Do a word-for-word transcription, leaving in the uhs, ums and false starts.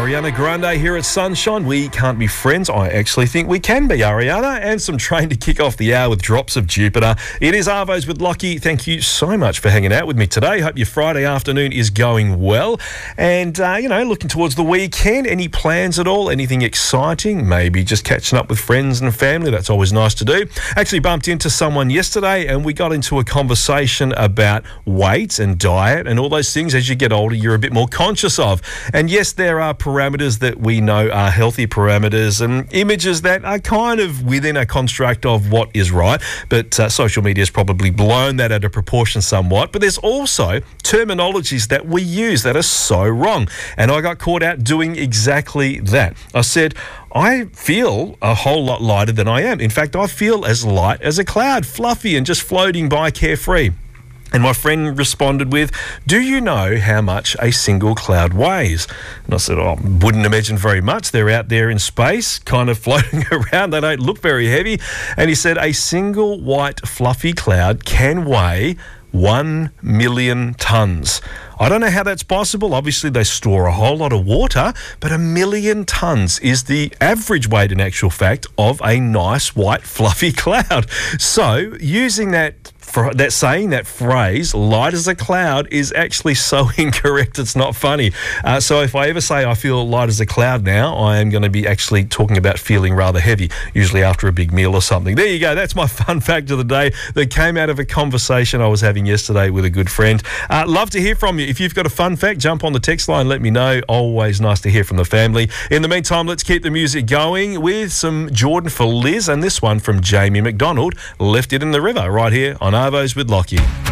Ariana Grande here at Sunshine. We can't be friends. I actually think we can be, Ariana. And some Train to kick off the hour with Drops of Jupiter. It is Arvos with Lockie. Thank you so much for hanging out with me today. Hope your Friday afternoon is going well. And, uh, you know, looking towards the weekend. Any plans at all? Anything exciting? Maybe just catching up with friends and family. That's always nice to do. Actually bumped into someone yesterday and we got into a conversation about weight and diet and all those things. As you get older, you're a bit more conscious of. And yes, there are parameters that we know are healthy parameters and images that are kind of within a construct of what is right. But uh, social media has probably blown that out of proportion somewhat. But there's also terminologies that we use that are so wrong. And I got caught out doing exactly that. I said, I feel a whole lot lighter than I am. In fact, I feel as light as a cloud, fluffy and just floating by carefree. And my friend responded with, do you know how much a single cloud weighs? And I said, oh, wouldn't imagine very much. They're out there in space, kind of floating around. They don't look very heavy. And he said, a single white fluffy cloud can weigh one million tonnes. I don't know how that's possible. Obviously, they store a whole lot of water, but a million tonnes is the average weight, in actual fact, of a nice white fluffy cloud. So using that For that saying, that phrase, light as a cloud, is actually so incorrect it's not funny. Uh, so if I ever say I feel light as a cloud now, I am going to be actually talking about feeling rather heavy, usually after a big meal or something. There you go. That's my fun fact of the day that came out of a conversation I was having yesterday with a good friend. Uh, love to hear from you. If you've got a fun fact, jump on the text line, let me know. Always nice to hear from the family. In the meantime, let's keep the music going with some Jordan for Liz and this one from Jamie McDonald, Left It in the River, right here on Arvos with Lockie.